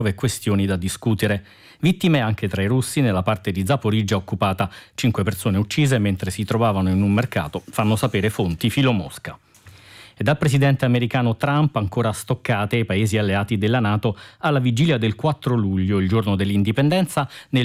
questioni da discutere. Vittime anche tra i russi nella parte di Zaporizhzhia occupata. 5 persone uccise mentre si trovavano in un mercato, fanno sapere fonti filo Mosca. E dal presidente americano Trump ancora stoccate ai paesi alleati della NATO alla vigilia del 4 luglio, il giorno dell'indipendenza, nel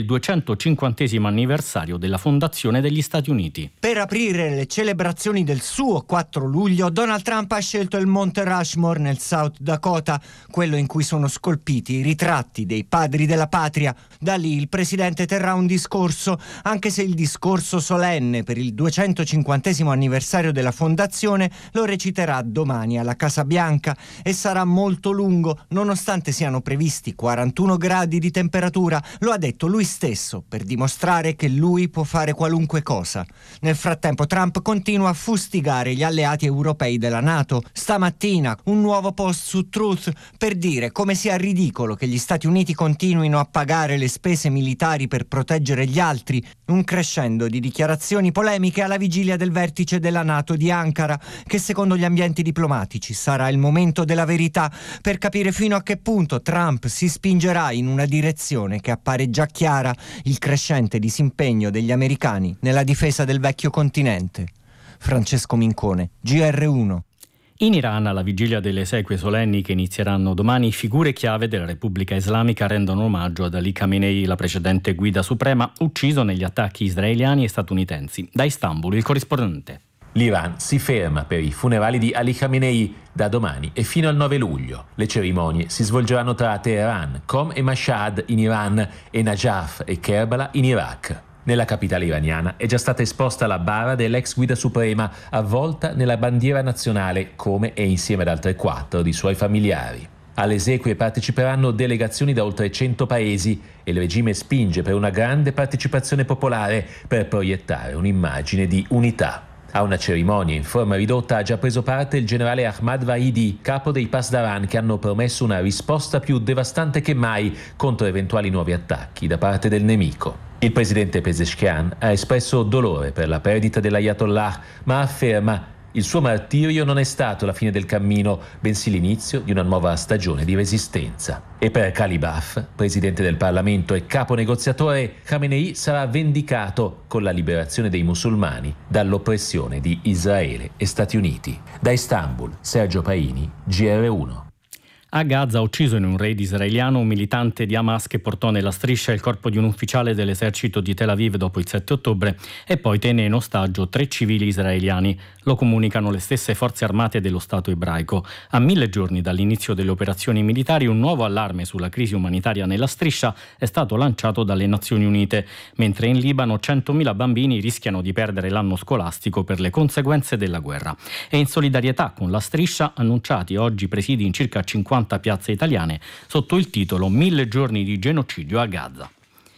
250° anniversario della fondazione degli Stati Uniti. Per aprire le celebrazioni del suo 4 luglio, Donald Trump ha scelto il Monte Rushmore nel South Dakota, quello in cui sono scolpiti i ritratti dei padri della patria. Da lì il presidente terrà un discorso, anche se il discorso solenne per il 250° anniversario della fondazione lo reciterà domani alla Casa Bianca e sarà molto lungo, nonostante siano previsti 41 gradi di temperatura. Lo ha detto lui stesso, per dimostrare che lui può fare qualunque cosa. Nel frattempo Trump continua a fustigare gli alleati europei della NATO. Stamattina un nuovo post su Truth per dire come sia ridicolo che gli Stati Uniti continuino a pagare le spese militari per proteggere gli altri. Un crescendo di dichiarazioni polemiche alla vigilia del vertice della NATO di Ankara, che secondo gli ambienti diplomatici sarà il momento della verità per capire fino a che punto Trump si spingerà in una direzione che appare già chiara: il crescente disimpegno degli americani nella difesa del vecchio continente. Francesco Mincone, GR1. In Iran, alla vigilia delle esequie solenni che inizieranno domani, figure chiave della Repubblica Islamica rendono omaggio ad Ali Khamenei, la precedente guida suprema, ucciso negli attacchi israeliani e statunitensi. Da Istanbul, il corrispondente. L'Iran si ferma per i funerali di Ali Khamenei da domani e fino al 9 luglio. Le cerimonie si svolgeranno tra Teheran, Qom e Mashhad in Iran e Najaf e Kerbala in Iraq. Nella capitale iraniana è già stata esposta la bara dell'ex guida suprema, avvolta nella bandiera nazionale, come e insieme ad altre 4 di suoi familiari. Alle esequie parteciperanno delegazioni da oltre 100 paesi e il regime spinge per una grande partecipazione popolare per proiettare un'immagine di unità. A una cerimonia in forma ridotta ha già preso parte il generale Ahmad Vahidi, capo dei Pasdaran, che hanno promesso una risposta più devastante che mai contro eventuali nuovi attacchi da parte del nemico. Il presidente Pezeshkian ha espresso dolore per la perdita dell'Ayatollah, ma afferma: il suo martirio non è stato la fine del cammino, bensì l'inizio di una nuova stagione di resistenza. E per Kalibaf, presidente del Parlamento e capo negoziatore, Khamenei sarà vendicato con la liberazione dei musulmani dall'oppressione di Israele e Stati Uniti. Da Istanbul, Sergio Paini, GR1. A Gaza, ucciso in un raid israeliano un militante di Hamas che portò nella striscia il corpo di un ufficiale dell'esercito di Tel Aviv dopo il 7 ottobre e poi tenne in ostaggio 3 civili israeliani. Lo comunicano le stesse forze armate dello Stato ebraico. A 1000 giorni dall'inizio delle operazioni militari, un nuovo allarme sulla crisi umanitaria nella striscia è stato lanciato dalle Nazioni Unite, mentre in Libano 100.000 bambini rischiano di perdere l'anno scolastico per le conseguenze della guerra. E in solidarietà con la striscia, annunciati oggi presidi in circa 50 piazze italiane sotto il titolo 1000 giorni di genocidio a Gaza.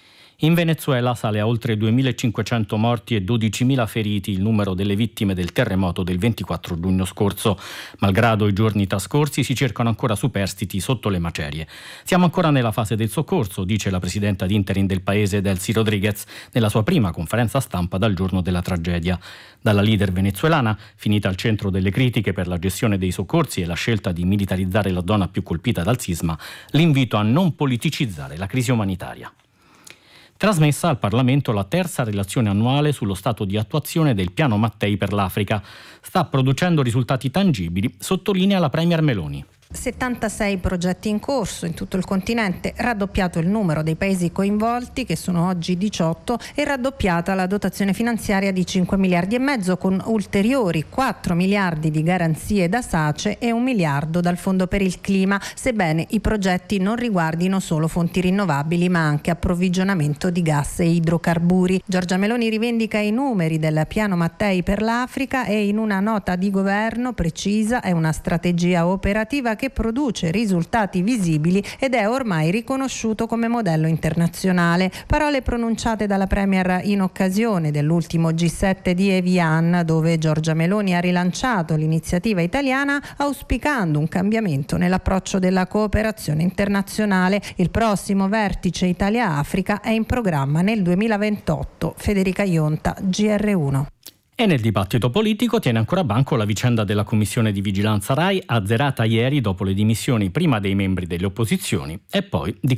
In Venezuela sale a oltre 2.500 morti e 12.000 feriti il numero delle vittime del terremoto del 24 giugno scorso. Malgrado i giorni trascorsi, si cercano ancora superstiti sotto le macerie. Siamo ancora nella fase del soccorso, dice la presidenta di interim del paese, Delcy Rodriguez, nella sua prima conferenza stampa dal giorno della tragedia. Dalla leader venezuelana, finita al centro delle critiche per la gestione dei soccorsi e la scelta di militarizzare la zona più colpita dal sisma, l'invito a non politicizzare la crisi umanitaria. Trasmessa al Parlamento la terza relazione annuale sullo stato di attuazione del Piano Mattei per l'Africa. Sta producendo risultati tangibili, sottolinea la Premier Meloni. 76 progetti in corso in tutto il continente, raddoppiato il numero dei paesi coinvolti, che sono oggi 18, e raddoppiata la dotazione finanziaria di 5 miliardi e mezzo, con ulteriori 4 miliardi di garanzie da SACE e 1 miliardo dal Fondo per il Clima, sebbene i progetti non riguardino solo fonti rinnovabili ma anche approvvigionamento di gas e idrocarburi. Giorgia Meloni rivendica i numeri del Piano Mattei per l'Africa e in una nota di governo precisa: è una strategia operativa che produce risultati visibili ed è ormai riconosciuto come modello internazionale. Parole pronunciate dalla Premier in occasione dell'ultimo G7 di Evian, dove Giorgia Meloni ha rilanciato l'iniziativa italiana auspicando un cambiamento nell'approccio della cooperazione internazionale. Il prossimo vertice Italia-Africa è in programma nel 2028. Federica Ionta, GR1. E nel dibattito politico tiene ancora banco la vicenda della commissione di vigilanza RAI, azzerata ieri dopo le dimissioni prima dei membri delle opposizioni e poi di